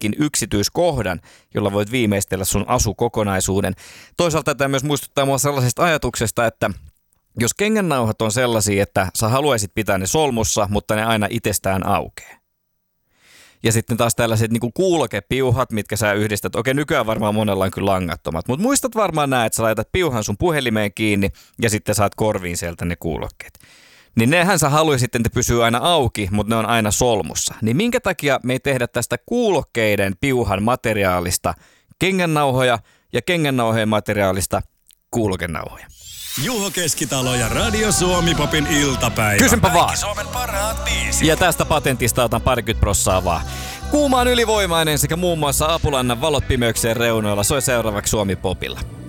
uniikin yksityiskohdan, jolla voit viimeistellä sun asukokonaisuuden. Toisaalta tämä myös muistuttaa mua sellaisesta ajatuksesta, että jos kengännauhat on sellaisia, että sä haluaisit pitää ne solmussa, mutta ne aina itsestään aukeaa. Ja sitten taas tällaiset niin kuin kuulokepiuhat, mitkä sä yhdistät. Okei, nykyään varmaan monella on kyllä langattomat, mutta muistat varmaan näin, että sä laitat piuhan sun puhelimeen kiinni ja sitten saat korviin sieltä ne kuulokkeet. Niin nehän sä haluaisit, että ne pysyy aina auki, mutta ne on aina solmussa. Niin minkä takia me ei tehdä tästä kuulokkeiden piuhan materiaalista kengännauhoja ja kengännauhojen materiaalista kuulokenauhoja? Juho Keskitalo ja Radio Suomi Popin iltapäivä. Kysynpä vaan. Kaikki Suomen parhaat biisit. Ja tästä patentista otan 20% vaan. Kuuma on ylivoimainen sekä muun muassa Apulannan valot pimeykseen reunoilla soi seuraavaksi Suomi Popilla.